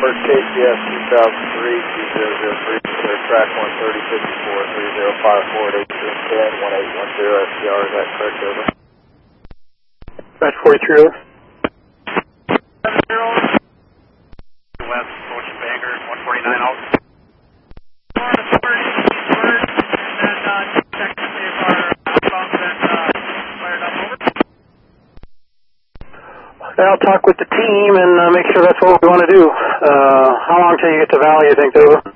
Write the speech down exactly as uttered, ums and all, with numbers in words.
First K C S two thousand three, two zero zero three, clear track one thirty fifty-four, three zero five four, eight two ten, one eight one zero, S T R, is that correct, over? Batch forty-three, over. seven zero, West, approaching Bangor, one forty-nine, out. On the third, eastward, and then uh, check to see if our outbound been uh, fired up, over. I'll talk with the team and uh, make sure that's what we want to do. Uh, how long till you get to Valley, you think, over?